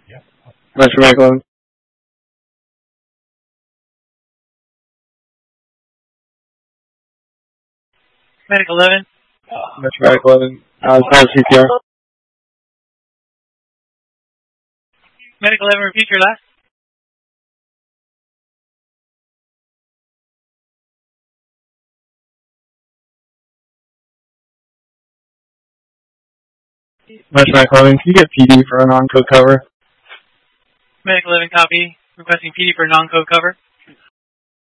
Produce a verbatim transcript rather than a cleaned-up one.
Metro Medic eleven. Medic eleven. Metro Medic eleven. Uh, start C P R. Medic eleven, repeat your last. Metro Medic eleven, can you get P D for a non-code cover? Medic eleven, copy. Requesting P D for non-code cover.